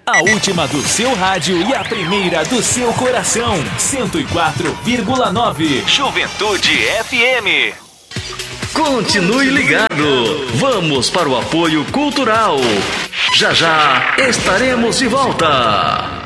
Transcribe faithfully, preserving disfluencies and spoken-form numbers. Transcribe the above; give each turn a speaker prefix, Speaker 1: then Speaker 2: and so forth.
Speaker 1: A última do seu rádio e a primeira do seu coração. cento e quatro vírgula nove Juventude F M.
Speaker 2: Continue ligado. Vamos para o apoio cultural. Já já estaremos de volta.